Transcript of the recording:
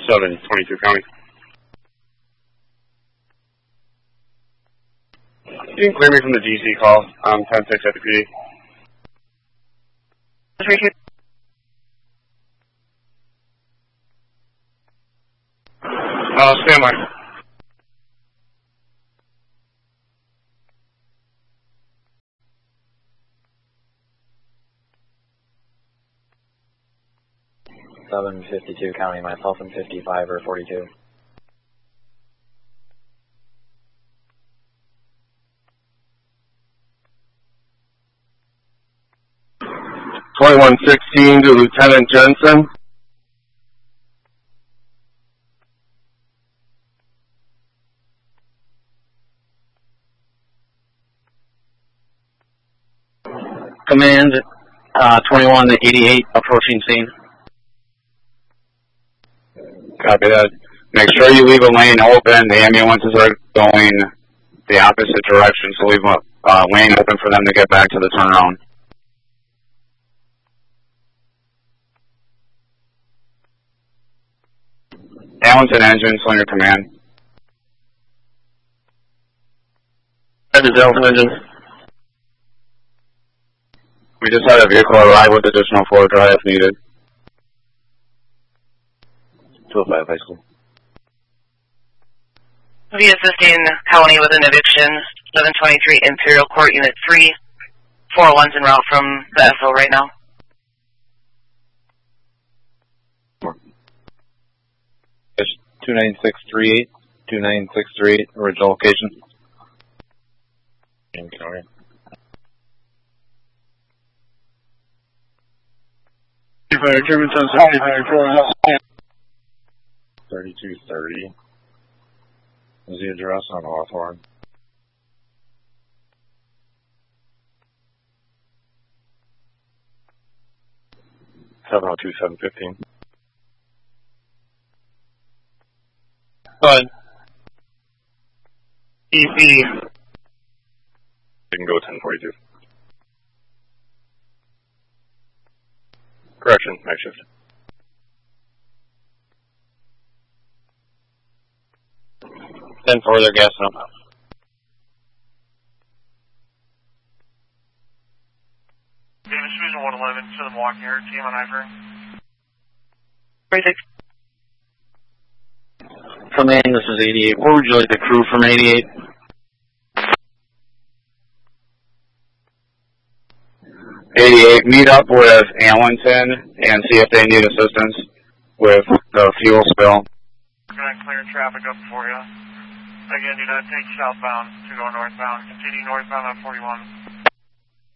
722 County. You can clear me from the DC call. 10-6 at the PD. Stand by. Seven 52 County, myself and 55 or 42. $2116 to Lieutenant Jensen. Command, 21 to 88, approaching scene. Copy that. Make sure you leave a lane open. The ambulances are going the opposite direction, so leave a lane open for them to get back to the turnaround. Allenton engine, Slinger command. That is Allenton engine. We just had a vehicle arrive with additional floor dry if needed. 205 High School. We'll be assisting County with an eviction, 723 Imperial Court, Unit 3. 401's en route from the SO right now. It's 29638, 29638, original location. In County. German 10-74. 3230. Is the address on Hawthorne? Seven 715. Go ahead. EP. You can go 1042. Correction, night shift. Then further gassing up. Davis Division 111 to the Milwaukee Air Team on I-frame. 36. Command, this is 88. Where would you like the crew from 88? Meet up with Allenton and see if they need assistance with the fuel spill. We're going to clear traffic up for you. Again, do not take southbound to go northbound. Continue northbound on 41.